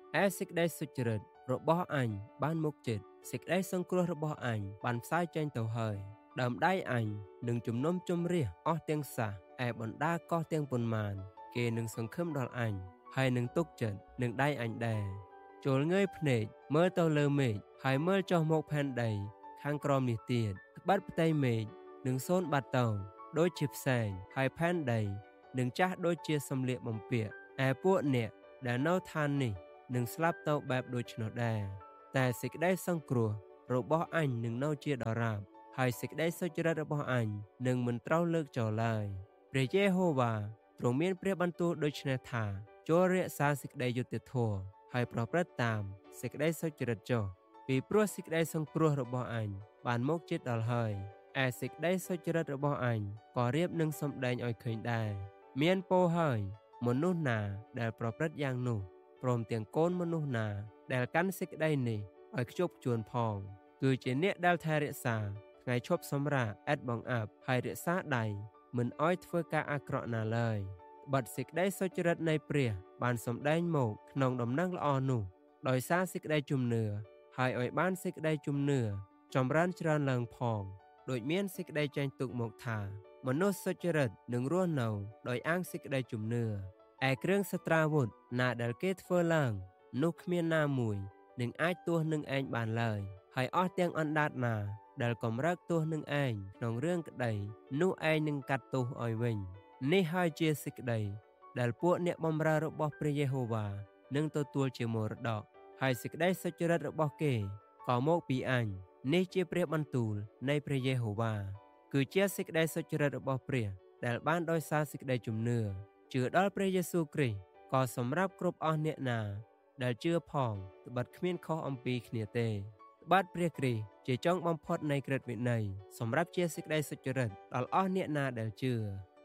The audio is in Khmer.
សេចក្តីសុចរិតរបស់អញបានមកជិតសេចក្តីសង្គ្រោះរបស់អញបានផ្សាយចេញទៅហើយដើមដៃអញនឹងជំនុំជម្រះអស់ទាំងសះបណ្ដាកោះទាំងប៉ុន្មានគេនឹងសង្ឃឹមដល់អញហើយនឹងទុកចិត្តនឹងដៃអញដែរចូលងើយភ្នែកមើលទៅលើមេឃហើយមើលចុះមកផែនដីខាងក្រោមនេះទៀតត្បិតផ្ទៃមេឃនឹងសូនបាត់ទៅដូចជាផ្សែងហើយផែនដីនឹងចាស់ដូចជាសម្លៀកបំពាក់ពួកអ្នកដែលនៅឋាននេះនឹងស្លាប់ទៅបែបដូច្នោះដែរតែសេចក្តីសង្គ្រោះរបស់អញនឹងនៅជាដរាបហើយសេចក្តីសុចរិតរបស់អញនឹងមិនត្រូវលើកចោលឡើយព្រះយេហូវ៉ាទ្រង់មានព្រះបន្ទូលដូច្នេះថាចូលរក្សាសេចក្តីយុត្តិធម៌ហើយប្រព្រឹត្តតាមសេចក្តីសុចរិតចុះពីព្រោះសេចក្តីសង្គ្រោះរបស់អញបានមកជិតដល់ហើយសេចក្តីសុចរិតរបស់អញក៏រៀបនឹងសម្ដែងឲ្យឃើញដែរមានពោហើយមនុស្សណាដែលប្រព្រឹត្តយ៉ាងនោះព្រមទាំងកូនមនុស្សណាដែលកាន់សេចក្តីនេះឲ្យខ្ជាប់ខ្ជួនផងគឺជាអ្នកដែលថែរក្សាថ្ងៃឈប់សម្រាកឥតបង្អាប់ហើយរក្សាដៃមិនឲ្យធ្វើការអាក្រក់ណាឡើយបាត់សេចក្តីសុចរិតនៃព្រះបានសម្ដែងមកក្នុងដំណឹងល្អនោះដោយសារសេចក្តីជំនឿហើយឲ្យបានសេចក្តីជំនឿចម្រើនច្រើនឡើងផងដូចមានសេចក្តីចែងទុកមកថាមនុស្សសុចរិតនឹងរស់នៅដោយអាងសេចក្តីជំនឿគ្រឿងសត្រាវុធណាដែលគេធ្វើឡើងនោះគ្មានណាមួយនឹងអាចទោះនឹងឯងបានឡើយហើយអស់ទាំងអណ្ដាតណាដែលកំរើកទោះនឹងឯងក្នុងរឿងក្តីនោះឯងនឹងកាត់ទោសឲ្យវិញនេះហើយជាសេចក្តីដែលពួកអ្នកបម្រើរបស់ព្រះយេហូវ៉ានឹងទទួលជាមរតកហើយសេចក្តីសុចរិតរបស់គេក៏មកពីអញនេះជាព្រះបន្ទូលនៃព្រះយេហូវ៉ាគឺជាសេចក្តីសុចរិតរបស់ព្រះដែលបានដោយសារសេចក្តីជំនឿជឿដល់ព្រះយេស៊ូវគ្រីស្ទក៏សម្រាប់គ្រប់អស់អ្នកណាដែលជឿផងត្បិតគ្មានខុសអំពីគ្នាទេត្បិតព្រះគ្រីស្ទជាចុងបំផុតនៃក្រឹតវិន័យសម្រាប់ជាសេចក្តីសុចរិតដល់អស់អ្នកណាដែលជឿ